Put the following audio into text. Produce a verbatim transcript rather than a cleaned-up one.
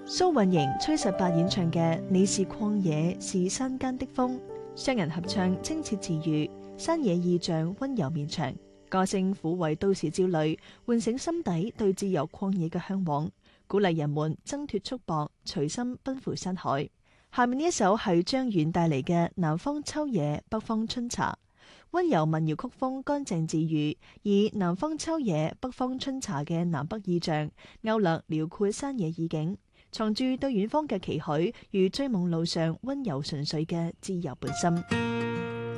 蘇運瑩、崔十八演唱嘅《你是曠野，是山間的風》，雙人合唱清澈自如，山野意象溫柔綿長，歌聲撫慰都市焦慮，喚醒心底對自由曠野嘅向往，鼓勵人們掙脫束縛，隨心奔赴山海。下面呢一首係張遠帶嚟嘅《南方秋野，北方春茶》，溫柔民謠曲風乾淨自如，以南方秋野，北方春茶嘅南北意象，勾勒遼闊山野意境，藏住對遠方嘅期許與追夢路上溫柔純粹嘅自由本心。